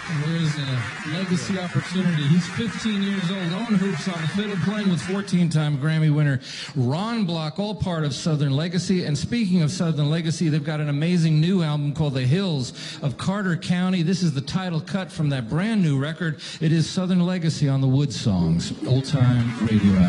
There's a legacy opportunity. He's 15 years old, on hoops on the fiddle, playing with 14-time Grammy winner Ron Block, all part of Southern Legacy. And speaking of Southern Legacy, they've got an amazing new album called The Hills of Carter County. This is the title cut from that brand new record. It is Southern Legacy on the Wood Songs, old-time radio album.